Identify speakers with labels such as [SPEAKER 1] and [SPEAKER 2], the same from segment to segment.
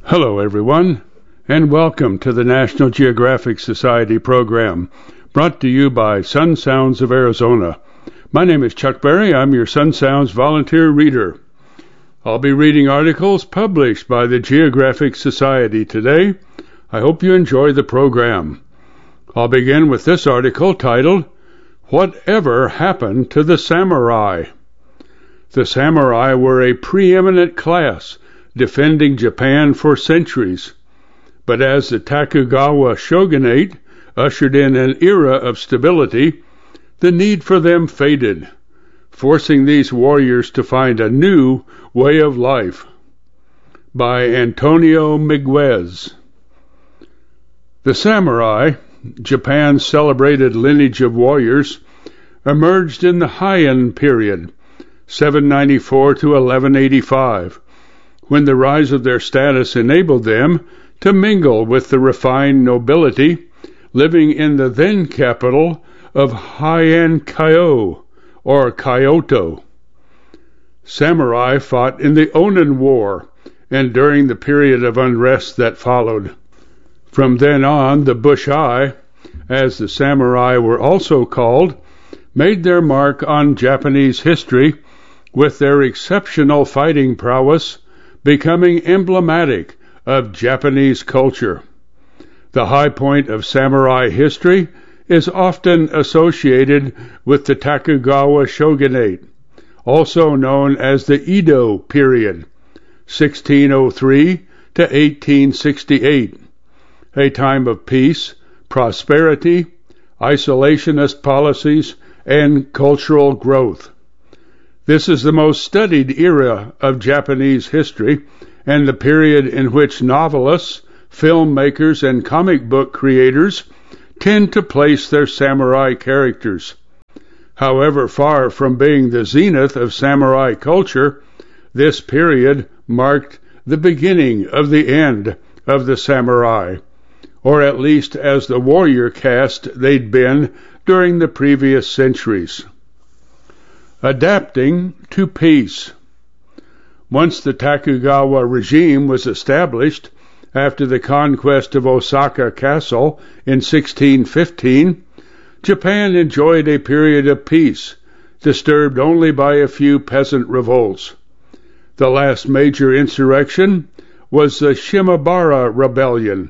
[SPEAKER 1] Hello, everyone, and welcome to the National Geographic Society program, brought to you by Sun Sounds of Arizona. My name is Chuck Berry. I'm your Sun Sounds volunteer reader. I'll be reading articles published by the Geographic Society today. I hope you enjoy the program. I'll begin with this article titled, Whatever Happened to the Samurai? The samurai were a preeminent class defending Japan for centuries. But as the Tokugawa shogunate ushered in an era of stability, the need for them faded, forcing these warriors to find a new way of life. By Antonio Miguez. The samurai, Japan's celebrated lineage of warriors, emerged in the Heian period, 794 to 1185, when the rise of their status enabled them to mingle with the refined nobility living in the then capital of Heian-kyo, or Kyoto. Samurai fought in the Onin War and during the period of unrest that followed. From then on, the Bushai, as the samurai were also called, made their mark on Japanese history with their exceptional fighting prowess becoming emblematic of Japanese culture. The high point of samurai history is often associated with the Tokugawa shogunate, also known as the Edo period, 1603 to 1868, a time of peace, prosperity, isolationist policies, and cultural growth. This is the most studied era of Japanese history and the period in which novelists, filmmakers, and comic book creators tend to place their samurai characters. However, far from being the zenith of samurai culture, this period marked the beginning of the end of the samurai, or at least as the warrior caste they'd been during the previous centuries. Adapting to peace. Once the Tokugawa regime was established after the conquest of Osaka Castle in 1615, Japan enjoyed a period of peace, disturbed only by a few peasant revolts. The last major insurrection was the Shimabara Rebellion,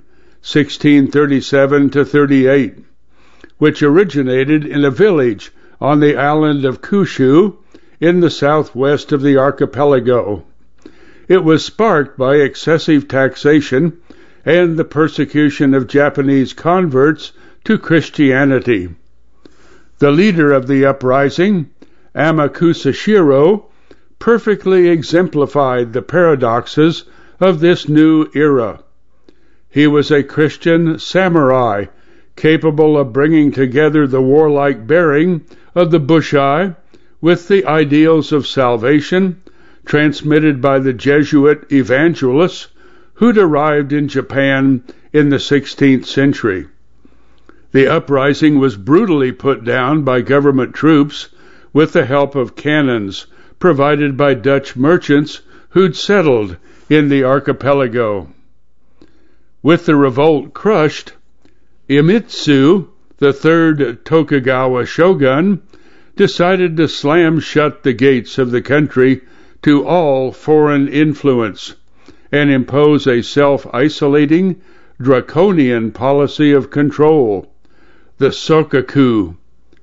[SPEAKER 1] 1637 to 38, which originated in a village on the island of Kyushu in the southwest of the archipelago. It was sparked by excessive taxation and the persecution of Japanese converts to Christianity. The leader of the uprising, Amakusashiro, perfectly exemplified the paradoxes of this new era. He was a Christian samurai, capable of bringing together the warlike bearing of the Bushai with the ideals of salvation transmitted by the Jesuit evangelists who'd arrived in Japan in the 16th century. The uprising was brutally put down by government troops with the help of cannons provided by Dutch merchants who'd settled in the archipelago. With the revolt crushed, Iemitsu, the third Tokugawa shogun, decided to slam shut the gates of the country to all foreign influence and impose a self-isolating, draconian policy of control, the Sokaku.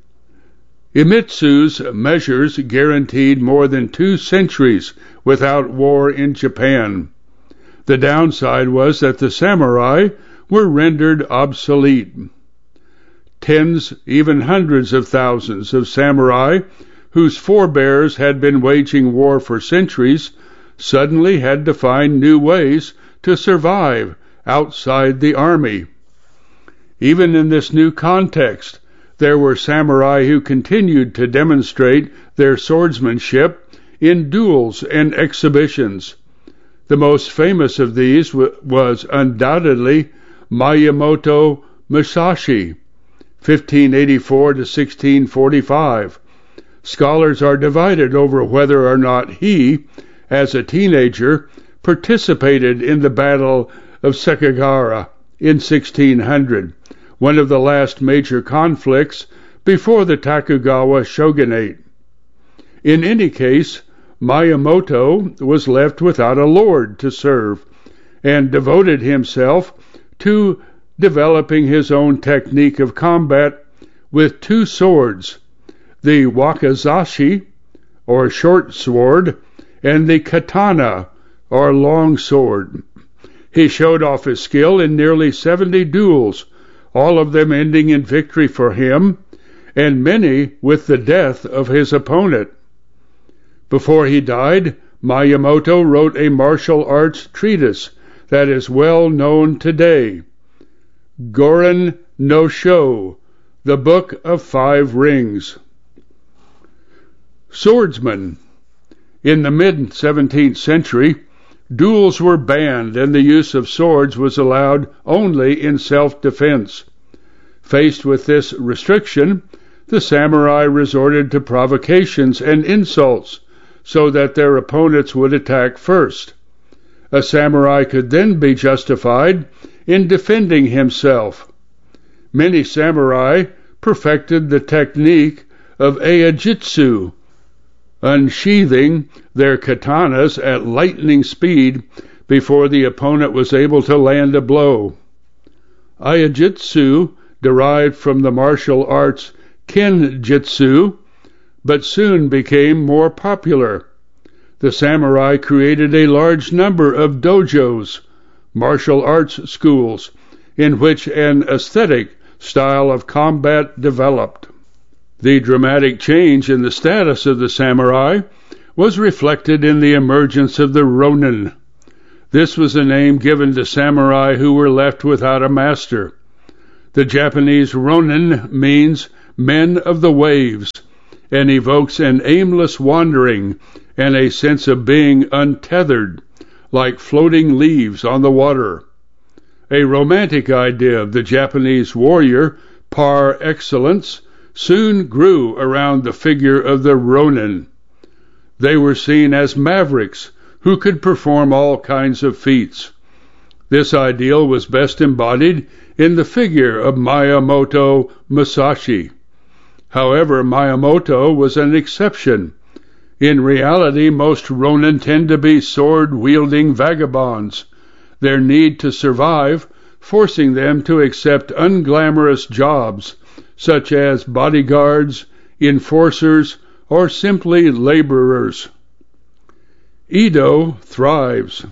[SPEAKER 1] Iemitsu's measures guaranteed more than 2 centuries without war in Japan. The downside was that the samurai were rendered obsolete. Tens, even hundreds of thousands of samurai whose forebears had been waging war for centuries suddenly had to find new ways to survive outside the army. Even in this new context, there were samurai who continued to demonstrate their swordsmanship in duels and exhibitions. The most famous of these was undoubtedly Miyamoto Musashi, 1584 to 1645. Scholars are divided over whether or not he, as a teenager, participated in the Battle of Sekigahara in 1600, one of the last major conflicts before the Tokugawa shogunate. In any case, Miyamoto was left without a lord to serve, and devoted himself to developing his own technique of combat with two swords, the wakizashi, or short sword, and the katana, or long sword. He showed off his skill in nearly 70 duels, all of them ending in victory for him, and many with the death of his opponent. Before he died, Miyamoto wrote a martial arts treatise that is well known today, Gorin no Sho, the Book of Five Rings. Swordsman. In the mid-17th century, duels were banned and the use of swords was allowed only in self-defense. Faced with this restriction, the samurai resorted to provocations and insults so that their opponents would attack first. A samurai could then be justified in defending himself. Many samurai perfected the technique of Eijutsu, unsheathing their katanas at lightning speed before the opponent was able to land a blow. Eijutsu derived from the martial arts Kenjutsu, but soon became more popular. The samurai created a large number of dojos, martial arts schools, in which an aesthetic style of combat developed. The dramatic change in the status of the samurai was reflected in the emergence of the ronin. This was a name given to samurai who were left without a master. The Japanese ronin means men of the waves, and evokes an aimless wandering and a sense of being untethered, like floating leaves on the water. A romantic idea of the Japanese warrior par excellence soon grew around the figure of the ronin. They were seen as mavericks who could perform all kinds of feats. This ideal was best embodied in the figure of Miyamoto Musashi. However, Miyamoto was an exception. In reality, most ronin tend to be sword-wielding vagabonds, their need to survive forcing them to accept unglamorous jobs, such as bodyguards, enforcers, or simply laborers. Edo thrives.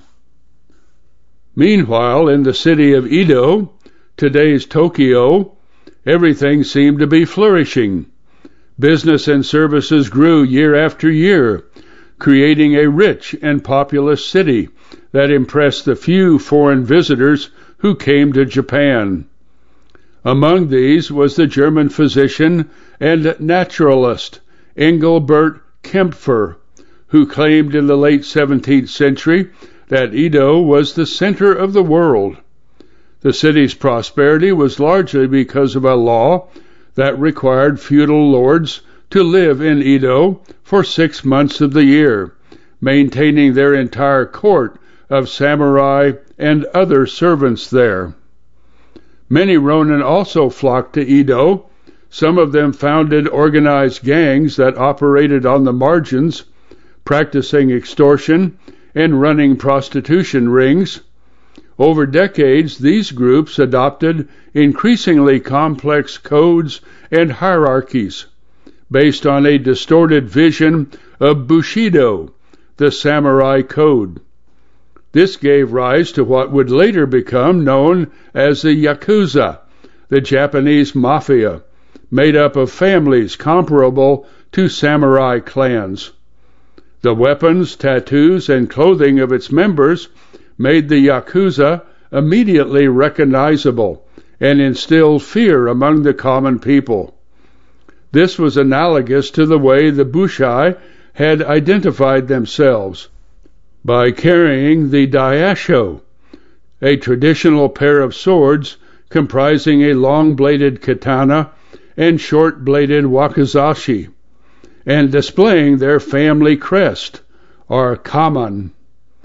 [SPEAKER 1] Meanwhile, in the city of Edo, today's Tokyo, everything seemed to be flourishing. Business and services grew year after year, creating a rich and populous city that impressed the few foreign visitors who came to Japan. Among these was the German physician and naturalist Engelbert Kempfer, who claimed in the late 17th century that Edo was the center of the world. The city's prosperity was largely because of a law that required feudal lords to live in Edo for 6 months of the year, maintaining their entire court of samurai and other servants there. Many ronin also flocked to Edo. Some of them founded organized gangs that operated on the margins, practicing extortion and running prostitution rings. Over decades, these groups adopted increasingly complex codes and hierarchies based on a distorted vision of Bushido, the samurai code. This gave rise to what would later become known as the Yakuza, the Japanese mafia, made up of families comparable to samurai clans. The weapons, tattoos, and clothing of its members made the Yakuza immediately recognizable and instilled fear among the common people. This was analogous to the way the Bushai had identified themselves, by carrying the daisho, a traditional pair of swords comprising a long-bladed katana and short-bladed wakizashi, and displaying their family crest, or kaman.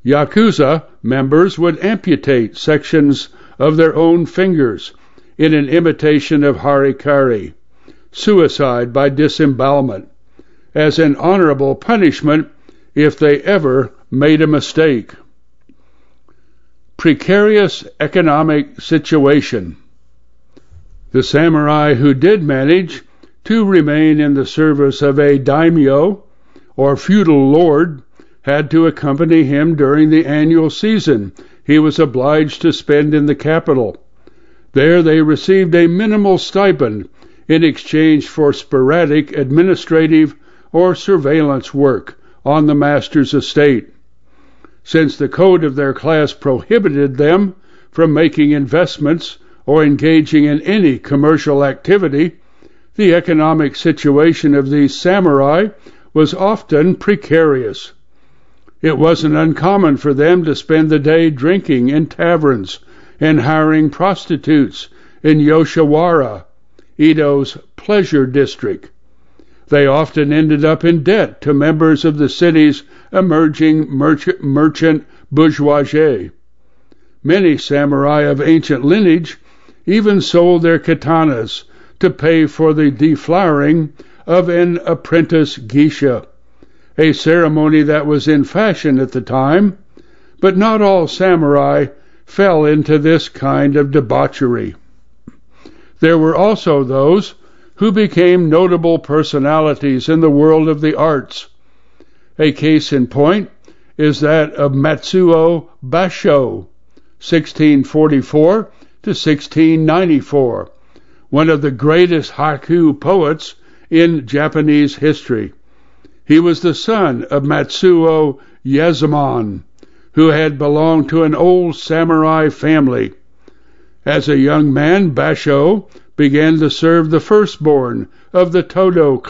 [SPEAKER 1] Yakuza members would amputate sections of their own fingers in an imitation of harikari, suicide by disembowelment, as an honorable punishment if they ever made a mistake. Precarious economic situation. The samurai who did manage to remain in the service of a daimyo, or feudal lord, had to accompany him during the annual season he was obliged to spend in the capital. There they received a minimal stipend in exchange for sporadic administrative or surveillance work on the master's estate. Since the code of their class prohibited them from making investments or engaging in any commercial activity, the economic situation of these samurai was often precarious. It wasn't uncommon for them to spend the day drinking in taverns and hiring prostitutes in Yoshiwara, Edo's pleasure district. They often ended up in debt to members of the city's emerging merchant bourgeoisie. Many samurai of ancient lineage even sold their katanas to pay for the deflowering of an apprentice geisha, a ceremony that was in fashion at the time, but not all samurai fell into this kind of debauchery. There were also those who became notable personalities in the world of the arts. A case in point is that of Matsuo Basho, 1644 to 1694, one of the greatest haiku poets in Japanese history. He was the son of Matsuo Yezomon, who had belonged to an old samurai family. As a young man, Basho began to serve the firstborn of the Todo